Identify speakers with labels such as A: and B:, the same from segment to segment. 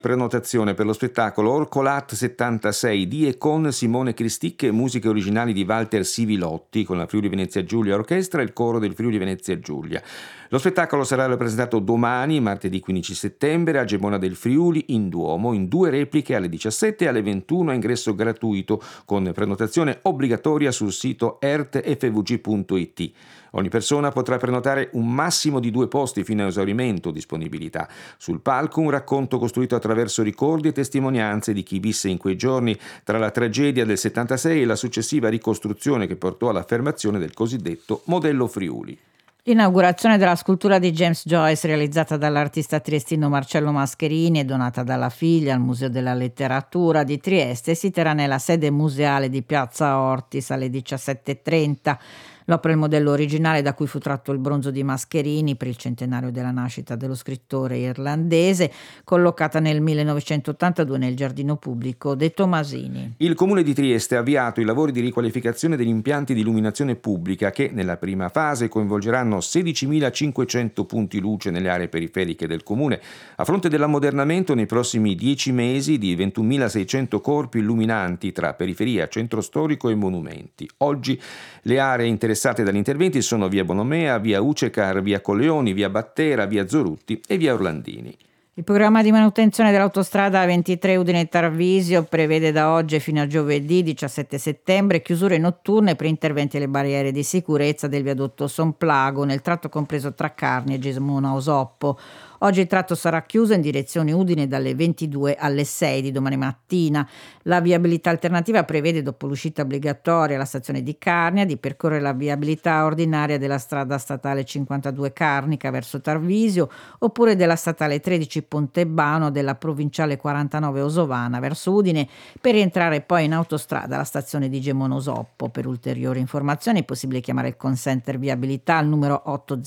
A: Prenotazione per lo spettacolo Orcolat 76 di e con Simone Cristicche, musiche originali di Walter Sivilotti con la Friuli Venezia Giulia Orchestra e il coro del Friuli Venezia Giulia. Lo spettacolo sarà rappresentato domani, martedì 15 settembre, a Gemona del Friuli, in Duomo, in 2 repliche alle 17 e alle 21 a ingresso gratuito, con prenotazione obbligatoria sul sito ertfvg.it. Ogni persona potrà prenotare un massimo di 2 posti fino a esaurimento disponibilità. Sul palco un racconto costruito attraverso ricordi e testimonianze di chi visse in quei giorni tra la tragedia del 76 e la successiva ricostruzione che portò all'affermazione del cosiddetto modello Friuli.
B: L'inaugurazione della scultura di James Joyce realizzata dall'artista triestino Marcello Mascherini e donata dalla figlia al Museo della Letteratura di Trieste si terrà nella sede museale di Piazza Ortis alle 17:30. L'opera è il modello originale da cui fu tratto il bronzo di Mascherini per il centenario della nascita dello scrittore irlandese, collocata nel 1982 nel giardino pubblico De Tomasini.
A: Il Comune di Trieste ha avviato i lavori di riqualificazione degli impianti di illuminazione pubblica che nella prima fase coinvolgeranno 16.500 punti luce nelle aree periferiche del Comune, a fronte dell'ammodernamento nei prossimi 10 mesi di 21.600 corpi illuminanti tra periferia, centro storico e monumenti. Oggi le aree interessate dagli interventi sono via Bonomea, via Ucecar, via Colleoni, via Battera, via Zorutti e via Orlandini.
B: Il programma di manutenzione dell'autostrada A23 Udine-Tarvisio prevede da oggi fino a giovedì 17 settembre chiusure notturne per interventi alle barriere di sicurezza del viadotto Sonplago nel tratto compreso tra Carni e Gesmona Osoppo. Oggi il tratto sarà chiuso in direzione Udine dalle 22 alle 6 di domani mattina. La viabilità alternativa prevede, dopo l'uscita obbligatoria alla stazione di Carnia, di percorrere la viabilità ordinaria della strada statale 52 Carnica verso Tarvisio oppure della statale 13 Pontebano della provinciale 49 Osovana verso Udine per rientrare poi in autostrada alla stazione di Gemonosoppo. Per ulteriori informazioni è possibile chiamare il call center viabilità al numero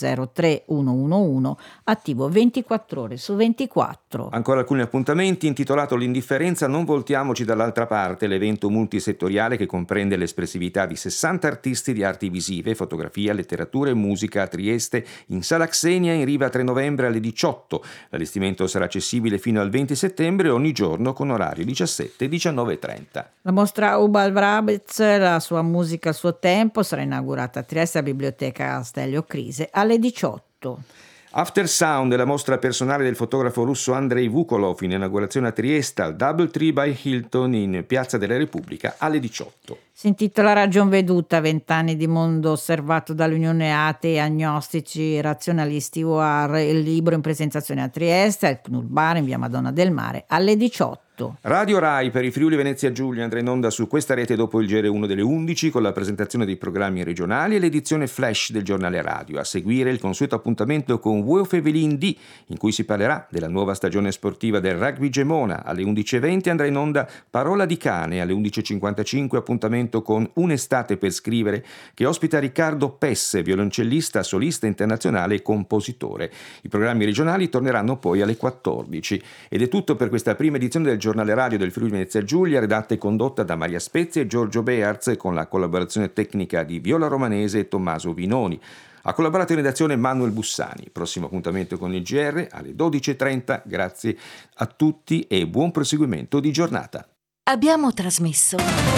B: 803 111 attivo 24 ore su 24.
A: Ancora alcuni appuntamenti. Intitolato L'indifferenza non voltiamoci dall'altra parte, l'evento multisettoriale che comprende l'espressività di 60 artisti di arti visive, fotografia, letteratura e musica a Trieste in Sala Xenia in riva 3 novembre alle 18. L'allestimento sarà accessibile fino al 20 settembre ogni giorno con orario 17 19:30.
B: La mostra Ubal Vrabez, la sua musica al suo tempo, sarà inaugurata a Trieste a Biblioteca Stelio Crise alle 18.
A: After Sound è la mostra personale del fotografo russo Andrei Vukolov in inaugurazione a Trieste al Double Tree by Hilton in Piazza della Repubblica alle 18.
B: Si intitola Ragion Veduta, 20 anni di mondo osservato dall'Unione Atei Agnostici Razionalisti UAR, il libro in presentazione a Trieste al Knull Bar in via Madonna del Mare alle 18.
A: Radio Rai per i Friuli Venezia Giulia andrà in onda su questa rete dopo il GR1 delle 11 con la presentazione dei programmi regionali e l'edizione flash del giornale radio. A seguire il consueto appuntamento con Wolf Evelyn D, in cui si parlerà della nuova stagione sportiva del rugby Gemona. Alle 11:20 andrà in onda Parola di Cane, alle 11:55 appuntamento con Un'estate per scrivere che ospita Riccardo Pesse, violoncellista, solista internazionale e compositore. I programmi regionali torneranno poi alle 14. Ed è tutto per questa prima edizione del giornale radio del Friuli Venezia Giulia, redatta e condotta da Maria Spezia e Giorgio Bearz con la collaborazione tecnica di Viola Romanese e Tommaso Vinoni. Ha collaborato in redazione Manuel Bussani. Prossimo appuntamento con il GR alle 12:30. Grazie a tutti e buon proseguimento di giornata.
C: Abbiamo trasmesso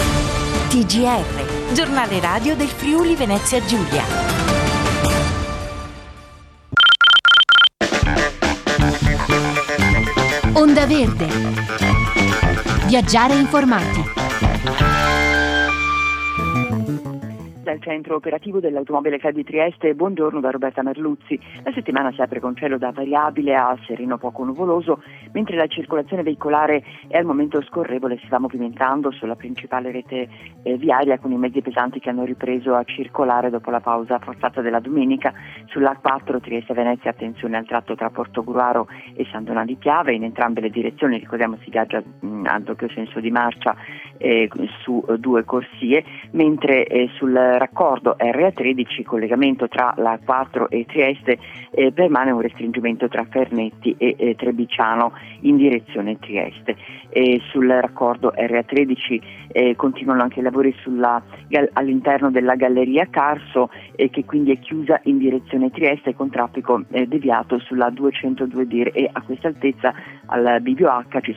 C: TGR, giornale radio del Friuli Venezia Giulia. Onda Verde. Viaggiare informati.
D: Dal centro operativo dell'Automobile Club di Trieste, buongiorno da Roberta Merluzzi. La settimana si apre con cielo da variabile a sereno poco nuvoloso, mentre la circolazione veicolare è al momento scorrevole. Si sta movimentando sulla principale rete viaria con i mezzi pesanti che hanno ripreso a circolare dopo la pausa forzata della domenica. Sull'A4 Trieste-Venezia attenzione al tratto tra Portogruaro e San Donà di Piave, in entrambe le direzioni, ricordiamo si viaggia a doppio senso di marcia su 2 corsie, mentre sul raccordo RA13, collegamento tra la A4 e Trieste, permane un restringimento tra Fernetti e Trebiciano in direzione Trieste. Sul raccordo RA13 continuano anche i lavori all'interno della galleria Carso, che quindi è chiusa in direzione Trieste con traffico deviato sulla 202 Dir, e a questa altezza al bivio H ci